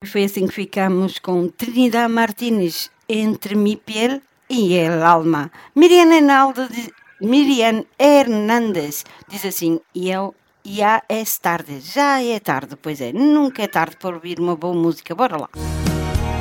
Foi assim que ficamos com Trinidad Martínez, Entre mi piel e el alma. Miriam Hernández diz assim, já é tarde, pois é, nunca é tarde para ouvir uma boa música, bora lá.